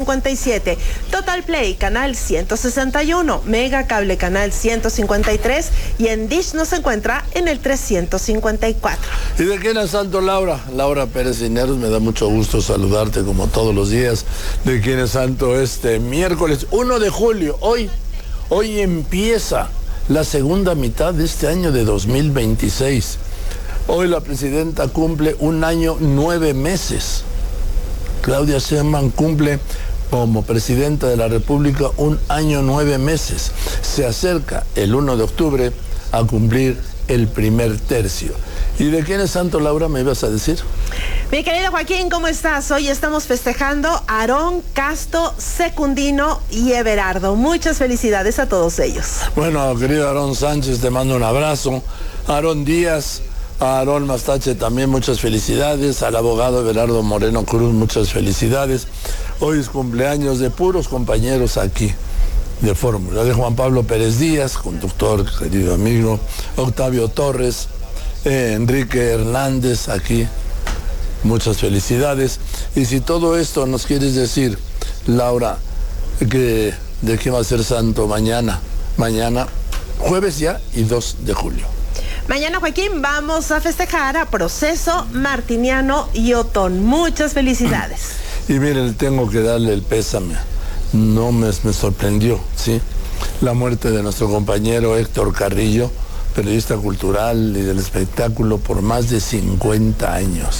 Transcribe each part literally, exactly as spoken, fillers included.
cincuenta y siete, Total Play canal ciento sesenta y uno, Mega Cable canal ciento cincuenta y tres y en Dish nos encuentra en el trescientos cincuenta y cuatro. ¿Y de quién es santo, Laura? Laura Pérez Cineros, me da mucho gusto saludarte como todos los días. ¿De quién es santo este miércoles primero de julio? Hoy, hoy empieza la segunda mitad de este año de dos mil veintiséis. Hoy la presidenta cumple un año nueve meses. Claudia Sheinbaum cumple como presidenta de la República un año nueve meses. Se acerca el primero de octubre a cumplir el primer tercio. ¿Y de quién es santo, Laura, me ibas a decir? Mi querido Joaquín, ¿cómo estás? Hoy estamos festejando a Aarón, Casto, Secundino y Everardo. Muchas felicidades a todos ellos. Bueno, querido Aarón Sánchez, te mando un abrazo. Aarón Díaz, a Aarón Mastache también muchas felicidades. Al abogado Everardo Moreno Cruz, muchas felicidades. Hoy es cumpleaños de puros compañeros aquí de Fórmula, de Juan Pablo Pérez Díaz, conductor, querido amigo, Octavio Torres, eh, Enrique Hernández aquí, muchas felicidades. Y si todo esto nos quieres decir, Laura, que de qué va a ser santo mañana, mañana, jueves ya y dos de julio. Mañana, Joaquín, vamos a festejar a Proceso, Martiniano y Otón. Muchas felicidades. Y miren, tengo que darle el pésame. No me, me sorprendió, ¿sí? La muerte de nuestro compañero Héctor Carrillo, periodista cultural y del espectáculo por más de cincuenta años.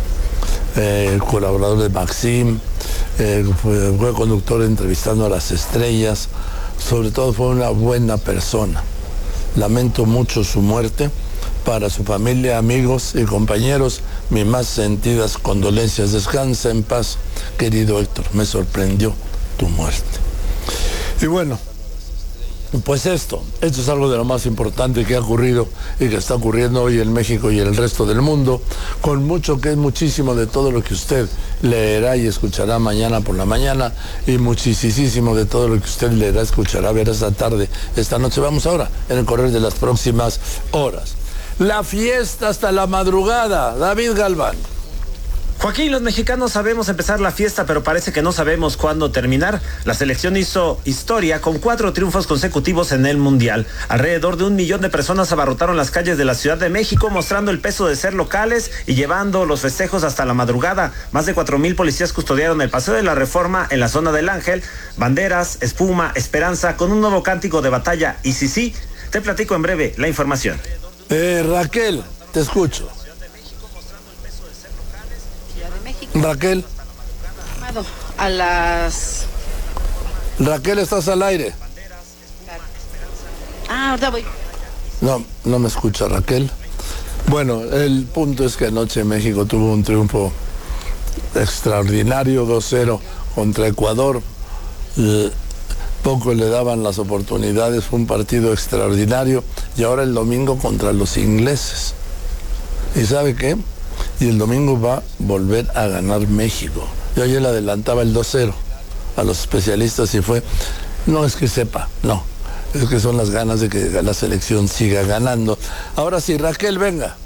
Eh, colaborador de Maxim, eh, fue, fue conductor entrevistando a las estrellas, sobre todo fue una buena persona. Lamento mucho su muerte. Para su familia, amigos y compañeros, mis más sentidas condolencias. Descansa en paz, querido Héctor. Me sorprendió tu muerte. Y bueno, pues esto, esto es algo de lo más importante que ha ocurrido y que está ocurriendo hoy en México y en el resto del mundo, con mucho que es muchísimo de todo lo que usted leerá y escuchará mañana por la mañana y muchísimo de todo lo que usted leerá, escuchará, verá esta tarde, esta noche. Vamos ahora en el correr de las próximas horas. La fiesta hasta la madrugada. David Galván. Joaquín, los mexicanos sabemos empezar la fiesta, pero parece que no sabemos cuándo terminar. La selección hizo historia con cuatro triunfos consecutivos en el Mundial. Alrededor de un millón de personas abarrotaron las calles de la Ciudad de México, mostrando el peso de ser locales y llevando los festejos hasta la madrugada. Más de cuatro mil policías custodiaron el Paseo de la Reforma en la zona del Ángel. Banderas, espuma, esperanza, con un nuevo cántico de batalla. Y sí, sí, te platico en breve la información. Eh, Raquel, te escucho. Raquel. A las... Raquel, estás al aire. Ah, ahorita voy. No, no me escucha Raquel. Bueno, el punto es que anoche México tuvo un triunfo extraordinario, dos cero contra Ecuador. Eh, poco le daban las oportunidades, fue un partido extraordinario. Y ahora el domingo contra los ingleses. ¿Y sabe qué? Y el domingo va a volver a ganar México. Yo ayer le adelantaba el dos cero a los especialistas y fue, no es que sepa, no, es que son las ganas de que la selección siga ganando. Ahora sí, Raquel, venga.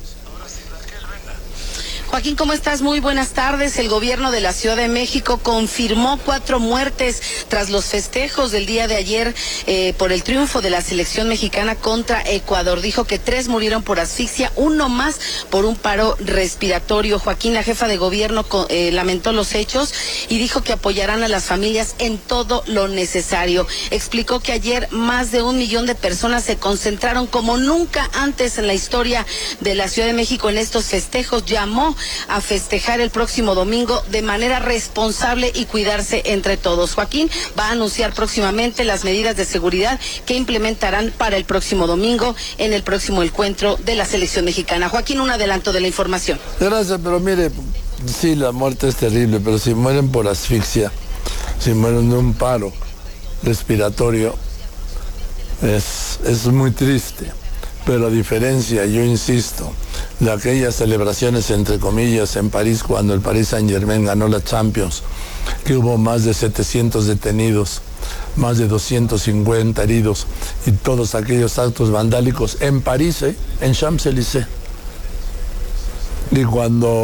Joaquín, ¿cómo estás? Muy buenas tardes. El gobierno de la Ciudad de México confirmó cuatro muertes tras los festejos del día de ayer eh, por el triunfo de la selección mexicana contra Ecuador. Dijo que tres murieron por asfixia, uno más por un paro respiratorio. Joaquín, la jefa de gobierno eh, lamentó los hechos y dijo que apoyarán a las familias en todo lo necesario. Explicó que ayer más de un millón de personas se concentraron como nunca antes en la historia de la Ciudad de México en estos festejos. Llamó a festejar el próximo domingo de manera responsable y cuidarse entre todos. Joaquín va a anunciar próximamente las medidas de seguridad que implementarán para el próximo domingo en el próximo encuentro de la selección mexicana. Joaquín, un adelanto de la información. Gracias, pero mire, sí, la muerte es terrible, pero si mueren por asfixia, si mueren de un paro respiratorio, es, es muy triste. Pero a diferencia, yo insisto, de aquellas celebraciones, entre comillas, en París, cuando el Paris Saint-Germain ganó la Champions, que hubo más de setecientos detenidos, más de doscientos cincuenta heridos, y todos aquellos actos vandálicos en París, ¿eh? En Champs-Élysées. Y cuando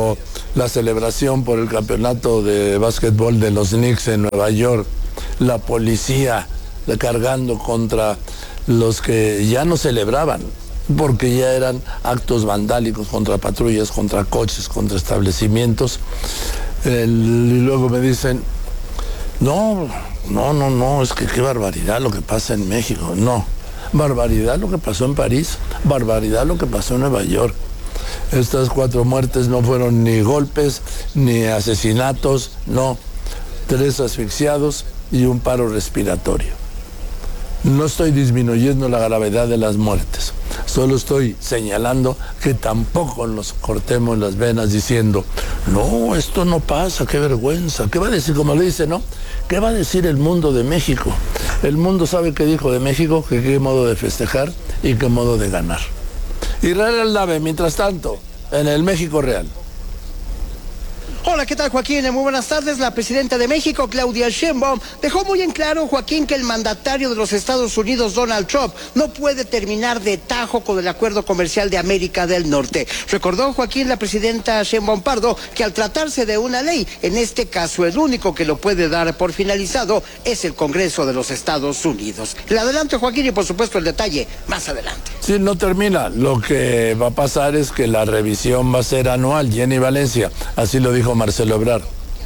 la celebración por el campeonato de básquetbol de los Knicks en Nueva York, la policía cargando contra los que ya no celebraban, porque ya eran actos vandálicos contra patrullas, contra coches, contra establecimientos. El, y luego me dicen, no, no, no, no, es que qué barbaridad lo que pasa en México. No, barbaridad lo que pasó en París, barbaridad lo que pasó en Nueva York. Estas cuatro muertes no fueron ni golpes, ni asesinatos, no. Tres asfixiados y un paro respiratorio. No estoy disminuyendo la gravedad de las muertes, solo estoy señalando que tampoco nos cortemos las venas diciendo, no, esto no pasa, qué vergüenza. ¿Qué va a decir, como le dice, no? ¿Qué va a decir el mundo de México? El mundo sabe qué dijo de México, que qué modo de festejar y qué modo de ganar. Israel Aldave, mientras tanto, en el México real. Hola, ¿qué tal, Joaquín? Muy buenas tardes. La presidenta de México, Claudia Sheinbaum, dejó muy en claro, Joaquín, que el mandatario de los Estados Unidos, Donald Trump, no puede terminar de tajo con el acuerdo comercial de América del Norte. Recordó, Joaquín, la presidenta Sheinbaum Pardo, que al tratarse de una ley, en este caso el único que lo puede dar por finalizado es el Congreso de los Estados Unidos. El adelanto, Joaquín, y por supuesto el detalle más adelante. Sí, no termina. Lo que va a pasar es que la revisión va a ser anual. Jenny Valencia, así lo dijo Marcelo Ebrard.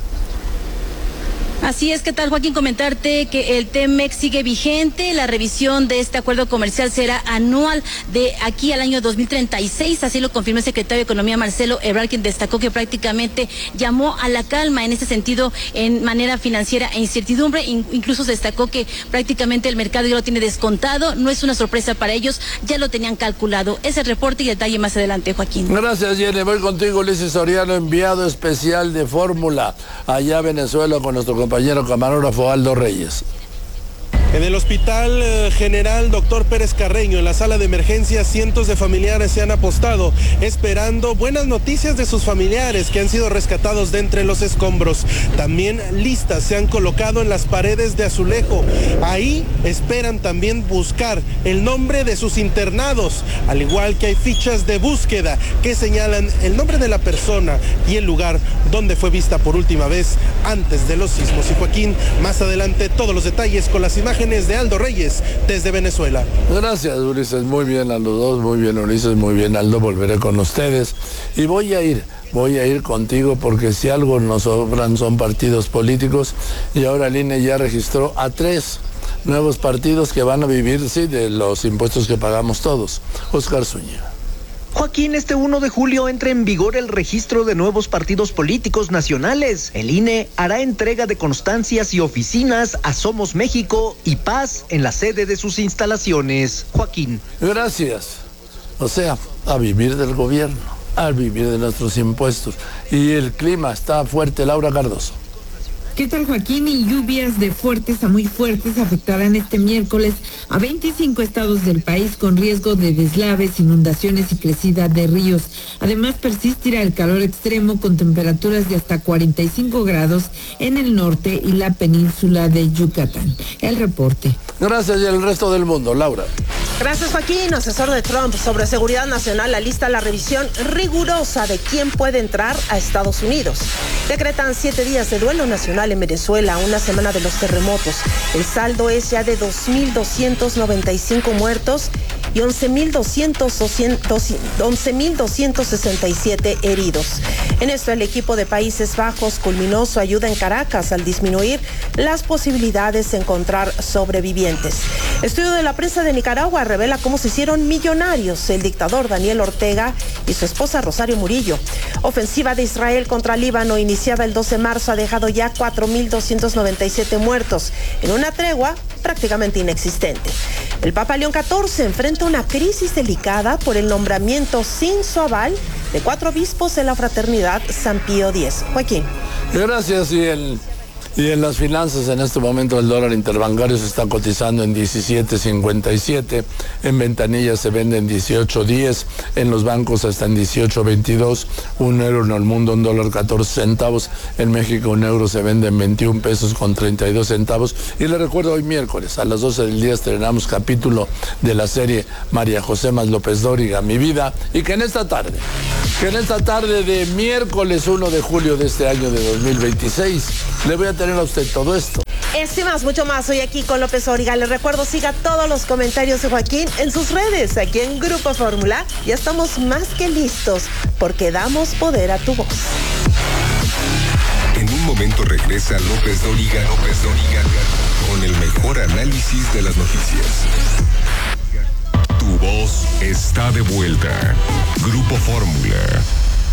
Así es, ¿qué tal, Joaquín? Comentarte que el T-MEC sigue vigente, la revisión de este acuerdo comercial será anual de aquí al año dos mil treinta y seis, así lo confirmó el secretario de Economía, Marcelo Ebrard, quien destacó que prácticamente llamó a la calma en este sentido en manera financiera e incertidumbre, incluso destacó que prácticamente el mercado ya lo tiene descontado, no es una sorpresa para ellos, ya lo tenían calculado. Ese reporte y detalle más adelante, Joaquín. Gracias, Jenny. Voy contigo, Ulises Soriano, enviado especial de Fórmula allá a Venezuela con nuestro compañero compañero camarógrafo Aldo Reyes. En el Hospital General Doctor Pérez Carreño, en la sala de emergencia, cientos de familiares se han apostado esperando buenas noticias de sus familiares que han sido rescatados de entre los escombros. También listas se han colocado en las paredes de azulejo. Ahí esperan también buscar el nombre de sus internados, al igual que hay fichas de búsqueda que señalan el nombre de la persona y el lugar donde fue vista por última vez antes de los sismos. Y Joaquín, más adelante todos los detalles con las imágenes de Aldo Reyes desde Venezuela. Gracias, Ulises, muy bien a los dos, muy bien, Ulises, muy bien, Aldo, volveré con ustedes y voy a ir, voy a ir contigo porque si algo nos sobran son partidos políticos y ahora el I N E ya registró a tres nuevos partidos que van a vivir, sí, de los impuestos que pagamos todos. Oscar Zúñiga. Joaquín, este uno de julio entra en vigor el registro de nuevos partidos políticos nacionales. El I N E hará entrega de constancias y oficinas a Somos México y Paz en la sede de sus instalaciones. Joaquín. Gracias. O sea, a vivir del gobierno, a vivir de nuestros impuestos. Y el clima está fuerte, Laura Cardoso. ¿Qué tal, Joaquín? Y lluvias de fuertes a muy fuertes afectarán este miércoles a veinticinco estados del país con riesgo de deslaves, inundaciones y crecida de ríos. Además, persistirá el calor extremo con temperaturas de hasta cuarenta y cinco grados en el norte y la península de Yucatán. El reporte. Gracias, y el resto del mundo, Laura. Gracias, Joaquín. Asesor de Trump sobre seguridad nacional alista la revisión rigurosa de quién puede entrar a Estados Unidos. Decretan siete días de duelo nacional en Venezuela, una semana de los terremotos. El saldo es ya de dos mil doscientos noventa y cinco muertos y once mil doscientos sesenta y siete heridos. En esto, el equipo de Países Bajos culminó su ayuda en Caracas al disminuir las posibilidades de encontrar sobrevivientes. Estudio de la prensa de Nicaragua revela cómo se hicieron millonarios el dictador Daniel Ortega y su esposa Rosario Murillo. Ofensiva de Israel contra Líbano iniciada el doce de marzo ha dejado ya cuatro mil doscientos noventa y siete muertos en una tregua prácticamente inexistente. El Papa León catorce enfrenta una crisis delicada por el nombramiento sin su aval de cuatro obispos de la Fraternidad San Pío X. Joaquín. Gracias, y el... Y en las finanzas, en este momento el dólar interbancario se está cotizando en diecisiete cincuenta y siete, en ventanillas se vende en dieciocho diez, en los bancos hasta en dieciocho veintidós, un euro en el mundo, un dólar catorce centavos, en México un euro se vende en veintiún pesos con treinta y dos centavos. Y le recuerdo, hoy miércoles a las doce del día estrenamos capítulo de la serie María José más López Dóriga, Mi Vida, y que en esta tarde, que en esta tarde de miércoles uno de julio de este año de dos mil veintiséis le voy a tener a usted todo esto. Este y más, mucho más, hoy aquí con López Origa. Les recuerdo, siga todos los comentarios de Joaquín en sus redes, aquí en Grupo Fórmula. Ya estamos más que listos, porque damos poder a tu voz. En un momento regresa López Dóriga, López Dóriga, con el mejor análisis de las noticias. Tu voz está de vuelta. Grupo Fórmula.